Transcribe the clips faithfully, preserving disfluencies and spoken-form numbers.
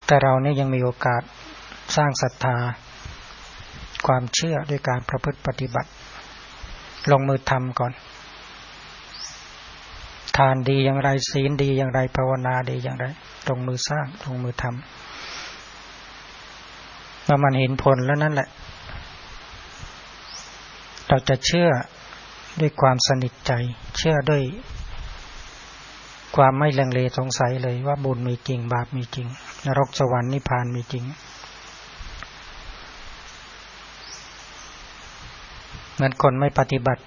แต่เราเนี่ยยังมีโอกาสสร้างศรัทธาความเชื่อด้วยการประพฤติปฏิบัติลงมือทำก่อนทานดีอย่างไรศีลดีอย่างไรภาวนาดีอย่างไรลงมือสร้างลงมือทำเมื่อมันเห็นผลแล้วนั่นแหละเราจะเชื่อด้วยความสนิทใจเชื่อด้วยความไม่ลังเลสงสัยเลยว่าบุญมีจริงบาปมีจริงนรกสวรรค์นิพพานมีจริงเหมือนคนไม่ปฏิบัติ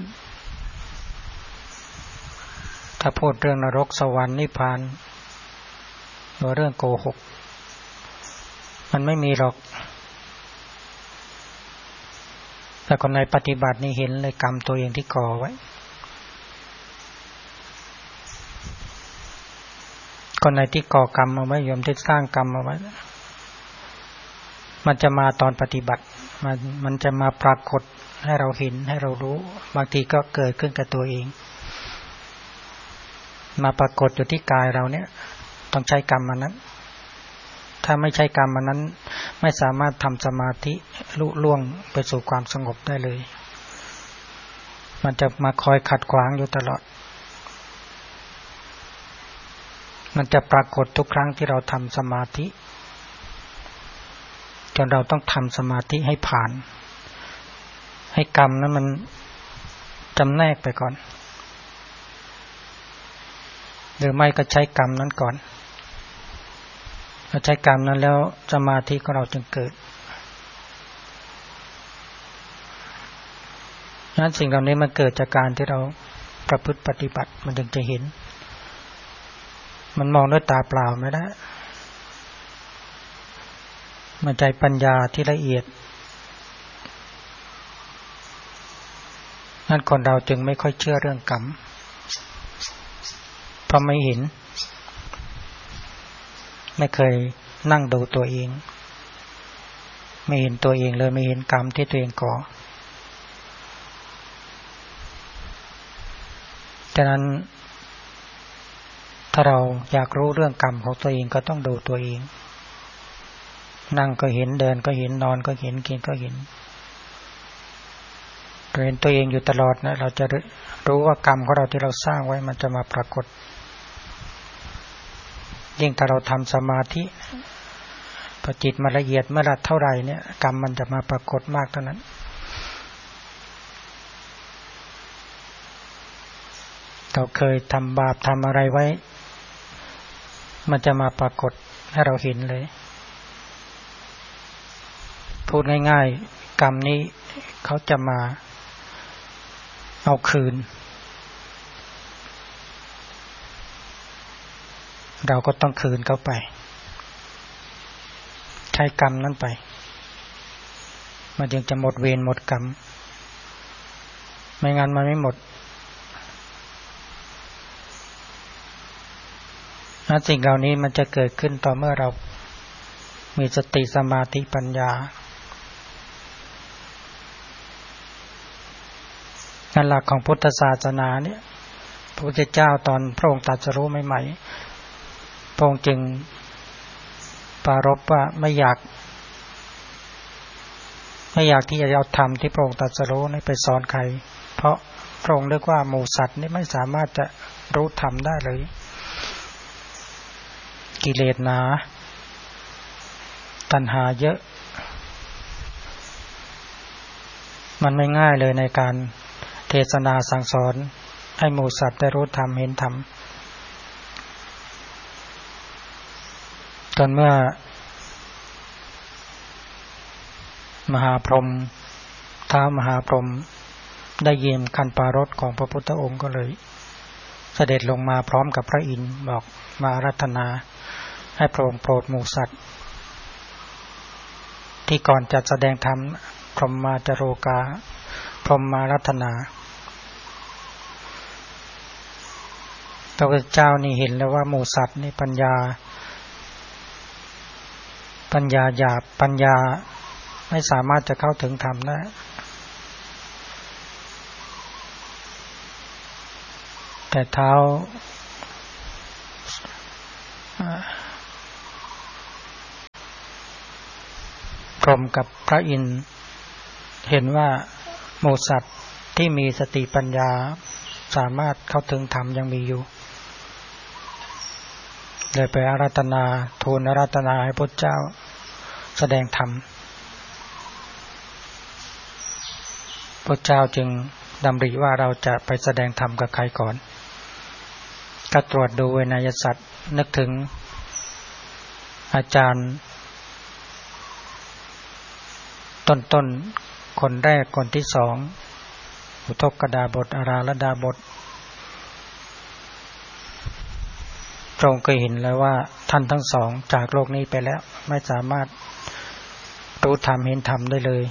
ถ้าพูดเรื่องนรกสวรรค์นิพพานหรือเรื่องโกหกมันไม่มีหรอกแต่คนในปฏิบัตินี่เห็นเลยกรรมตัวเองที่ก่อไว้คนในที่ก่อกรรมเอาไว้ยอมที่สร้างกรรมเอาไว้มันจะมาตอนปฏิบัติมันมันจะมาปรากฏให้เราเห็นให้เรารู้บางทีก็เกิดขึ้นกับตัวเองมาปรากฏอยู่ที่กายเราเนี่ยต้องใช้กรรมมันนั้นถ้าไม่ใช้กรรมมันนั้นไม่สามารถทำสมาธิลุล่วงไปสู่ความสงบได้เลยมันจะมาคอยขัดขวางอยู่ตลอดมันจะปรากฏทุกครั้งที่เราทำสมาธิจนเราต้องทำสมาธิให้ผ่านให้กรรมนั้นมันจำแนกไปก่อนหรือไม่ก็ใช้กรรมนั้นก่อนพอใช้กรรมนั้นแล้วสมาธิของเราจึงเกิดนั้นสิ่งเหล่านี้มันเกิดจากการที่เราประพฤติปฏิบัติมันจึงจะเห็นมันมองด้วยตาเปล่าไม่ได้มันใจปัญญาที่ละเอียดนั้นคนเราจึงไม่ค่อยเชื่อเรื่องกรรมเพราะไม่เห็นไม่เคยนั่งดูตัวเองไม่เห็นตัวเองเลยไม่เห็นกรรมที่ตัวเองก่อฉะนั้นถ้าเราอยากรู้เรื่องกรรมของตัวเองก็ต้องดูตัวเองนั่งก็เห็นเดินก็เห็นนอนก็เห็นกินก็เห็นเห็นตัวเองอยู่ตลอดนะเราจะรู้ว่ากรรมของเราที่เราสร้างไว้มันจะมาปรากฏยิ่งถ้าเราทำสมาธิพอจิตมันละเอียดเมื่อไรเท่าไหร่เนี่ยกรรมมันจะมาปรากฏมากเท่านั้นเราเคยทำบาปทำอะไรไว้มันจะมาปรากฏให้เราเห็นเลยพูดง่ายๆกรรมนี้เขาจะมาเอาคืนเราก็ต้องคืนเขาไปใช้กรรมนั้นไปมันจึงจะหมดเวรหมดกรรมไม่งั้นมันไม่หมดนะสิ่งเหล่านี้มันจะเกิดขึ้นต่อเมื่อเรามีสติสมาธิปัญญาหลักของพุทธศาสนาเนี่ยพระพุทธเจ้าตอนพระองค์ตรัสรู้ใหม่ๆพระองค์จึงปรารภว่าไม่อยากไม่อยากที่จะเอาธรรมที่พระองค์ตรัสรู้นี้ไปสอนใครเพราะพระองค์เรียกว่าหมู่สัตว์นี่ไม่สามารถจะรู้ธรรมได้เลยกิเลสหนาตัณหาเยอะมันไม่ง่ายเลยในการเทศนาสั่งสอนให้หมู่สัตว์ได้รู้ธรรมเห็นธรรมจนเมื่อมหาพรหมท้าวมหาพรหมได้ยินคันปารภของพระพุทธองค์ก็เลยเสด็จลงมาพร้อมกับพระอินทร์บอกมาอาราธนาให้พระองค์โปรดหมู่สัตว์ที่ก่อนจะแสดงธรรมพรหมมาจโรกาพรหมมาอาราธนาพระพุทธเจ้านี่เห็นแล้วว่าหมู่สัตว์นี่ปัญญาปัญญาหยาบปัญญาไม่สามารถจะเข้าถึงธรรมได้แต่เท้ารหมกับพระอินทร์เห็นว่าหมู่สัตว์ที่มีสติปัญญาสามารถเข้าถึงธรรมยังมีอยู่เลยไปอาราธนาทูลอาราธนาให้พระเจ้าแสดงธรรมพระเจ้าจึงดำริว่าเราจะไปแสดงธรรมกับใครก่อนก็ตรวจดูเวนยสัตว์นึกถึงอาจารย์ต้นๆคนแรกคนที่สองอุทกดาบทอาราลดาบทพระองค์ก็เห็นแล้วว่าท่านทั้งสองจากโลกนี้ไปแล้วไม่สามารถรู้ธรรมเห็นธรรมได้เลย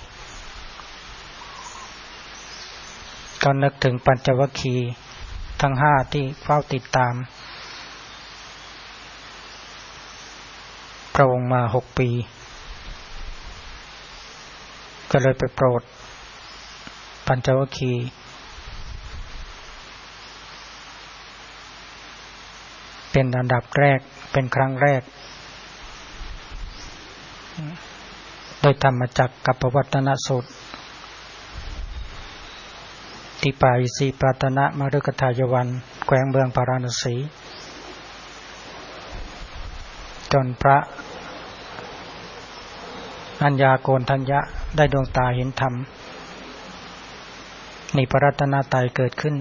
ก็นึกถึงปัญจวัคคีย์ทั้งห้าที่เฝ้าติดตามพระองค์มาหกปีก็เลยไปโปรดปัญจวัคคีย์เป็นอันดับแรกเป็นครั้งแรกโดยธรรมจักรกับปวัตตนสูตรที่ป่าอิสิปตนะมฤคทายวันแขวงเมืองพาราณสีจนพระอัญญาโกณฑัญญะได้ดวงตาเห็นธรรมมีพระรัตนตรัยเกิดขึ้น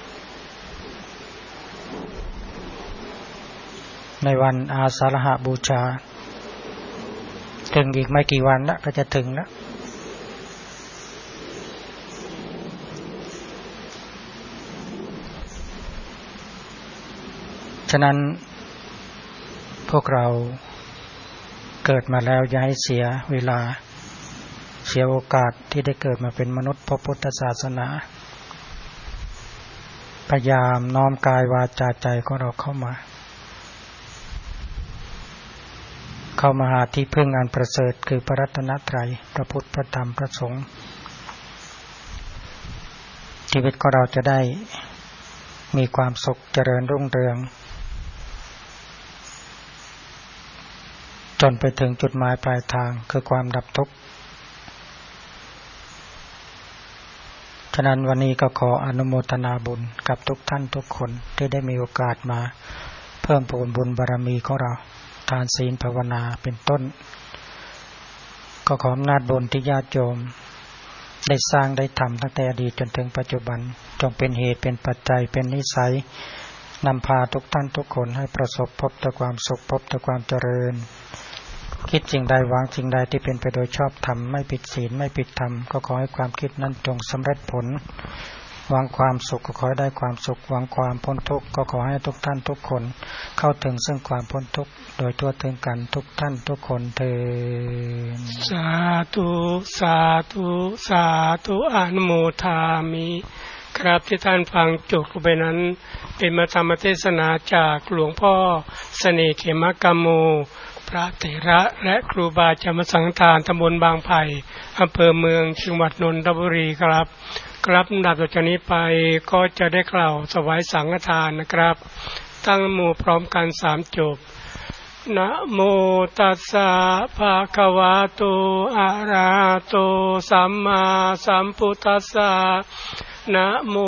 ในวันอาสาฬหบูชาถึงอีกไม่กี่วันแล้วก็จะถึงแล้วฉะนั้นพวกเราเกิดมาแล้วอย่าให้เสียเวลาเสียโอกาสที่ได้เกิดมาเป็นมนุษย์พบพุทธศาสนาพยายามน้อมกายวาจาใจของเราเข้ามาเข้ามาหาที่พึ่งอันประเสริฐคือพระรัตนตรัยพระพุทธพระธรรมพระสงฆ์ชีวิตของเราจะได้มีความสุขเจริญรุ่งเรืองจนไปถึงจุดหมายปลายทางคือความดับทุกข์ฉะนั้นวันนี้ก็ขออนุโมทนาบุญกับทุกท่านทุกคนที่ได้มีโอกาสมาเพิ่มพูนบุญบารมีของเราทานศีลภาวนาเป็นต้นก็ขออำนาจบุญที่ญาติโยมได้สร้างได้ทำตั้งแต่อดีตจนถึงปัจจุบันจงเป็นเหตุเป็นปัจจัยเป็นนิสัยนำพาทุกท่านทุกคนให้ประสบพบแต่ความสุขพบแต่ความเจริญคิดสิ่งใดหวังสิ่งใดที่เป็นไปโดยชอบธรรมไม่ผิดศีลไม่ผิดธรรมก็ขอให้ความคิดนั้นจงสำเร็จผลหวังความสุขก็ขอให้ได้ความสุขหวังความพ้นทุกข์ก็ขอให้ทุกท่านทุกคนเข้าถึงซึ่งความพ้นทุกข์โดยทั่วถึงกันทุกท่านทุกคนเถิดสาธุสาธุสาธุอนุโมทามิครับที่ท่านฟังจบไปนั้นเป็นธรรมเทศนาจากหลวงพ่อเสน่ห์เขมกัมโมพระเถระและครูบาอาจารย์สังฆทานตำบลบางไผ่อำเภอเมืองจังหวัดนนทบุรีครับครับลำดับต่อจากนี้ไปก็จะได้กล่าวถวายสังฆทานนะครับตั้งหมู่พร้อมกันสามจบนะโมตัสสะภะคะวะโตอะระหะโตสัมมาสัมพุทธัสสะนะโม